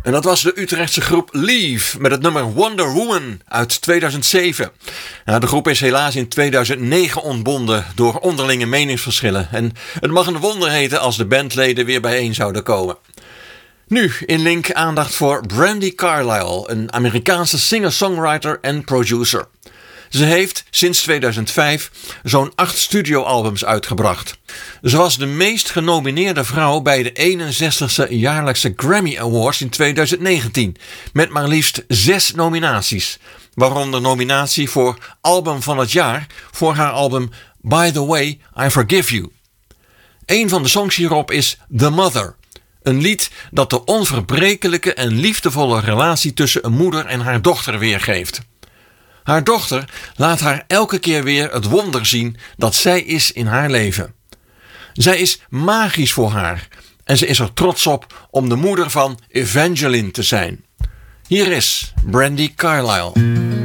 En dat was de Utrechtse groep Leave met het nummer Wonder Woman uit 2007. Nou, de groep is helaas in 2009 ontbonden door onderlinge meningsverschillen. En het mag een wonder heten als de bandleden weer bijeen zouden komen. Nu in Link aandacht voor Brandi Carlile, een Amerikaanse singer-songwriter en producer. Ze heeft sinds 2005 zo'n 8 studioalbums uitgebracht. Ze was de meest genomineerde vrouw bij de 61ste jaarlijkse Grammy Awards in 2019. Met maar liefst 6 nominaties. Waaronder nominatie voor Album van het Jaar voor haar album By the Way, I Forgive You. Een van de songs hierop is The Mother. Een lied dat de onverbrekelijke en liefdevolle relatie tussen een moeder en haar dochter weergeeft. Haar dochter laat haar elke keer weer het wonder zien dat zij is in haar leven. Zij is magisch voor haar en ze is er trots op om de moeder van Evangeline te zijn. Hier is Brandi Carlile.